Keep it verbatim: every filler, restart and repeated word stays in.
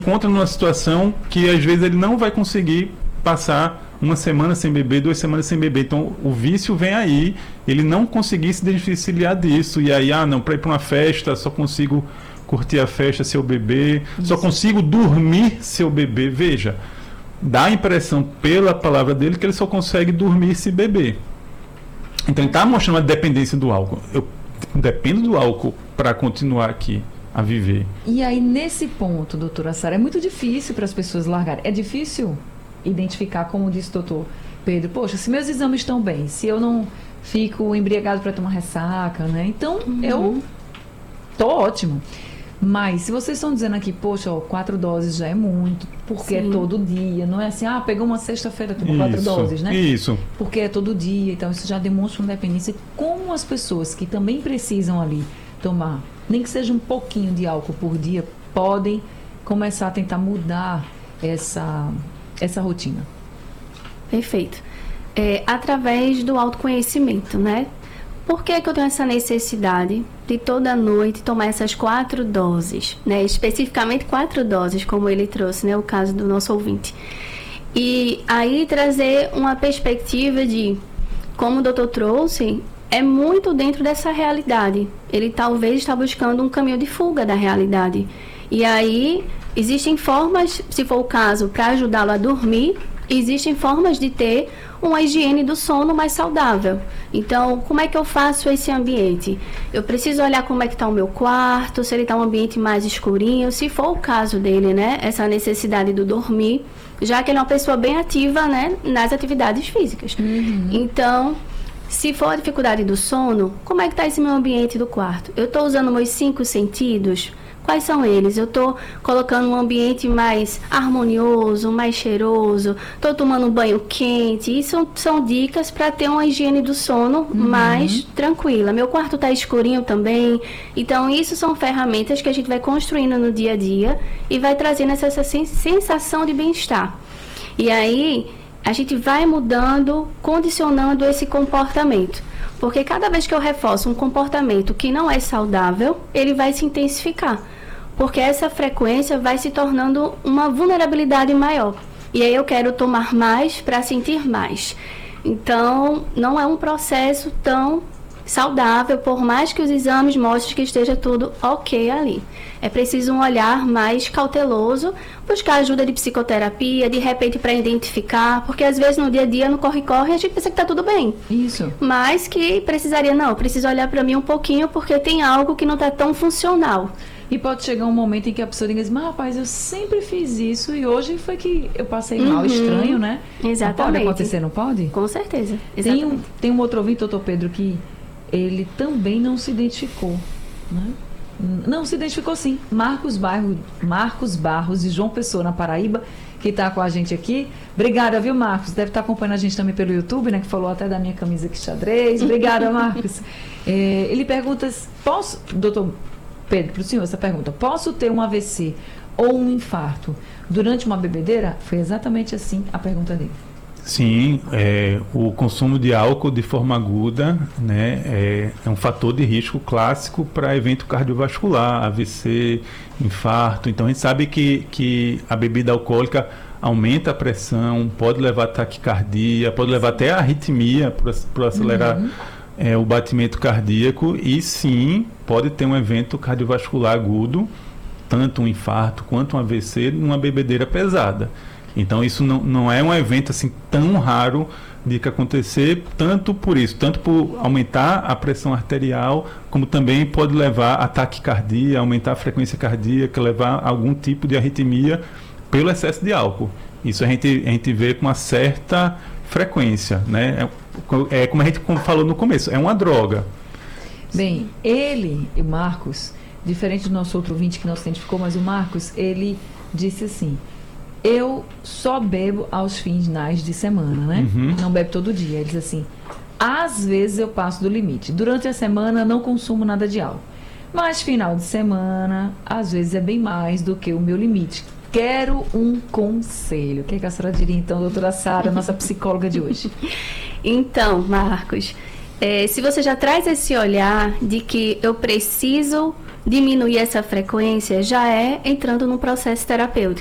encontra numa situação que às vezes ele não vai conseguir passar uma semana sem beber, duas semanas sem beber. Então o vício vem aí, ele não conseguir se desvencilhar disso. E aí, ah, não, para ir para uma festa, só consigo curtir a festa se eu beber, Isso. só consigo dormir se eu beber. Veja, dá a impressão pela palavra dele que ele só consegue dormir se beber. Então ele está mostrando a dependência do álcool. Eu dependo do álcool para continuar aqui a viver. E aí, nesse ponto, doutora Sara, é muito difícil para as pessoas largarem. É difícil identificar, como disse o doutor Pedro, poxa, se meus exames estão bem, se eu não fico embriagado para tomar ressaca, né? Então, uhum. eu tô ótimo. Mas, se vocês estão dizendo aqui, poxa, ó, quatro doses já é muito, porque Sim. é todo dia, não é assim, ah, pegou uma sexta-feira, tomou quatro doses, né? Isso. Porque é todo dia, então isso já demonstra uma dependência. Como as pessoas que também precisam ali tomar, nem que seja um pouquinho de álcool por dia, podem começar a tentar mudar essa, essa rotina? Perfeito. É, através do autoconhecimento, né? Por que, que eu tenho essa necessidade de toda noite tomar essas quatro doses, né? Especificamente quatro doses, como ele trouxe, né? O caso do nosso ouvinte. E aí trazer uma perspectiva de, como o doutor trouxe, é muito dentro dessa realidade. Ele talvez está buscando um caminho de fuga da realidade. E aí existem formas, se for o caso, para ajudá-lo a dormir, existem formas de ter uma higiene do sono mais saudável. Então, como é que eu faço esse ambiente? Eu preciso olhar como é que está o meu quarto, se ele está um ambiente mais escurinho, se for o caso dele, né? Essa necessidade do dormir, já que ele é uma pessoa bem ativa, né? Nas atividades físicas. Uhum. Então, se for a dificuldade do sono, como é que está esse meu ambiente do quarto? Eu estou usando meus cinco sentidos? Quais são eles? Eu estou colocando um ambiente mais harmonioso, mais cheiroso, estou tomando um banho quente. Isso são dicas para ter uma higiene do sono uhum. mais tranquila. Meu quarto está escurinho também. Então, isso são ferramentas que a gente vai construindo no dia a dia e vai trazendo essa, essa sensação de bem-estar. E aí, a gente vai mudando, condicionando esse comportamento. Porque cada vez que eu reforço um comportamento que não é saudável, ele vai se intensificar. Porque essa frequência vai se tornando uma vulnerabilidade maior. E aí eu quero tomar mais para sentir mais. Então, não é um processo tão saudável, por mais que os exames mostrem que esteja tudo ok ali. É preciso um olhar mais cauteloso, buscar ajuda de psicoterapia, de repente para identificar, porque às vezes no dia a dia, no corre-corre, a gente pensa que está tudo bem. Isso. Mas que precisaria, não, preciso olhar para mim um pouquinho, porque tem algo que não está tão funcional. E pode chegar um momento em que a pessoa diga assim, mas rapaz, eu sempre fiz isso e hoje foi que eu passei mal, uhum. estranho, né? Exatamente. Pode acontecer, não pode? Com certeza. Tem um, tem um outro ouvinte, doutor Pedro, que ele também não se identificou, né? Não, se identificou sim. Marcos Barros, Marcos Barros de João Pessoa, na Paraíba, que está com a gente aqui. Obrigada, viu, Marcos? Deve estar acompanhando a gente também pelo YouTube, né? Que falou até da minha camisa aqui xadrez. Obrigada, Marcos. É, ele pergunta, posso, doutor Pedro, para o senhor essa pergunta, posso ter um A V C ou um infarto durante uma bebedeira? Foi exatamente assim a pergunta dele. Sim, é, o consumo de álcool de forma aguda, né, é, é um fator de risco clássico para evento cardiovascular, A V C, infarto. Então a gente sabe que, que a bebida alcoólica aumenta a pressão, pode levar a taquicardia, pode levar até a arritmia para acelerar uhum. é, o batimento cardíaco e sim, pode ter um evento cardiovascular agudo, tanto um infarto quanto um A V C, numa bebedeira pesada. Então isso não, não é um evento assim tão raro de que acontecer, tanto por isso, tanto por aumentar a pressão arterial, como também pode levar a taquicardia, aumentar a frequência cardíaca, levar a algum tipo de arritmia pelo excesso de álcool. Isso a gente, a gente vê com uma certa frequência, né? É, é como a gente falou no começo, é uma droga. Bem, ele, o Marcos, diferente do nosso outro ouvinte que não se identificou, mas o Marcos, ele disse assim, eu só bebo aos finais de semana, né? Uhum. Não bebo todo dia. Ele diz assim, às vezes eu passo do limite. Durante a semana não consumo nada de álcool. Mas final de semana, às vezes é bem mais do que o meu limite. Quero um conselho. O que, é que a senhora diria então, doutora Sara, nossa psicóloga de hoje? Então, Marcos, é, se você já traz esse olhar de que eu preciso diminuir essa frequência já é entrando num processo terapêutico.